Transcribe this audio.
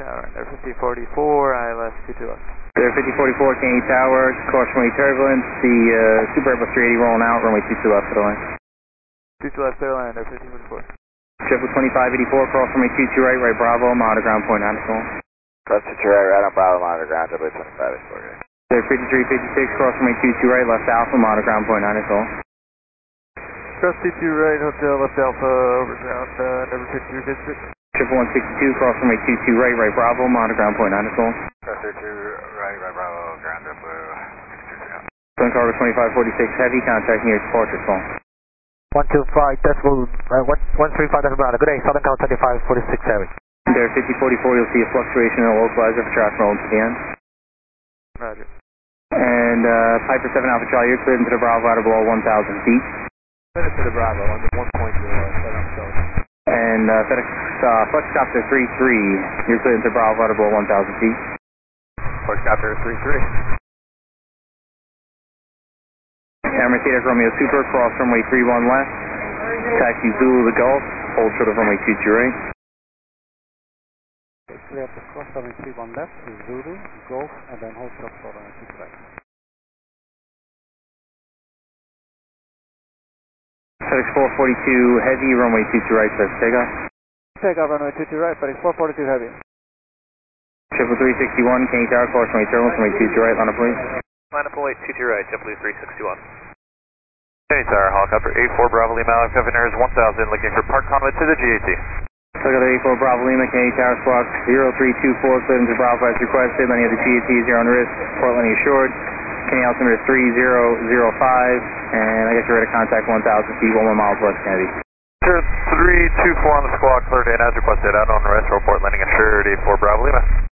Tower, there 5044, ILS 22 left. There 5044, Kennedy Tower, cautionary turbulence, the Super Airbus 380 rolling out, runway 22 left for the line. 22 left, clear line, there 5044. Triple 2584, cross runway 22 right, right Bravo, monitor ground point, Anderson. Cross 22 right, right on Bravo, monitor ground, runway 2584. There 5356, cross runway 22 right, left Alpha, monitor ground point, Anderson. Cross 22 right, hotel, left Alpha, over ground, number 5356. Triple 162, cross runway 22 right, right Bravo, monitor ground point, Anderson. Cross 22 right, right Bravo, ground up, 62. Twin Cargo 2546, heavy, contact near departure phone. 125 decimal, 135 decimal, good day, Southern Cal 2546 heavy. There 5044, you'll see a fluctuation in the localizer for traffic rolling to the end. Roger. And Piper 7 Alpha Charlie, you're cleared into the Bravo out of below 1,000 feet. Minutes to the Bravo, under 1.0, and FedEx Flexcopter 33, you're cleared into Bravo out of below 1,000 feet. Flexcopter 33. Mercedes Romeo Super, cross runway 31 left, taxi Zulu to Gulf, hold short of runway 22 right. We have to cross runway 31 left to Zulu, Gulf, and then hold short for runway 22 right. FedEx 442 heavy, runway 22 right, says takeoff. Takeoff runway 22 right, FedEx 442 heavy. Triple 361, Kennedy Tower, cross runway turbulence, runway 22 right, line up please. Line up point 22 right, Triple 361. Kennedy Tower, helicopter 84 Bravo Lima, Governor is 1000, looking for park convoy to the GAT. Helicopter 84 Bravo Lima, Kennedy Tower, squawk 0324, cleared into Bravo as requested, many of the GATs are on risk, port landing assured. Kennedy altimeter is 3005, and I guess you're ready to contact 1,000 feet, 1 miles west, Kennedy. Sure, 324 on the squawk, cleared in as requested, out on rest, report landing assured 84 Bravo Lima.